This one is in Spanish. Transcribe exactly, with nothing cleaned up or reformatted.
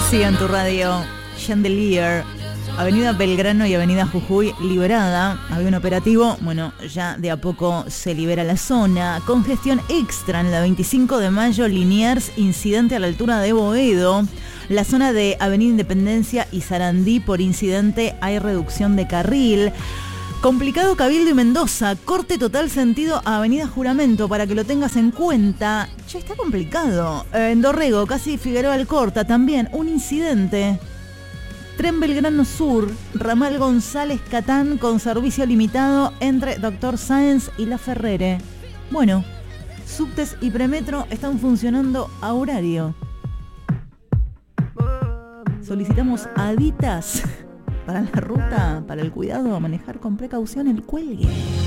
Sí, en tu radio, Chandelier, Avenida Belgrano y Avenida Jujuy liberada. Había un operativo, bueno, ya de a poco se libera la zona. Congestión extra en la veinticinco de mayo, Liniers, incidente a la altura de Boedo. La zona de Avenida Independencia y Sarandí, por incidente hay reducción de carril. Complicado Cabildo y Mendoza, corte total sentido a Avenida Juramento, para que lo tengas en cuenta. Ya está complicado. Eh, en Dorrego, casi Figueroa Alcorta, también un incidente. Tren Belgrano Sur, ramal González Catán con servicio limitado entre Doctor Sáenz y La Ferrere. Bueno, subtes y premetro están funcionando a horario. Solicitamos aditas para la ruta, para el cuidado, a manejar con precaución el cuelgue.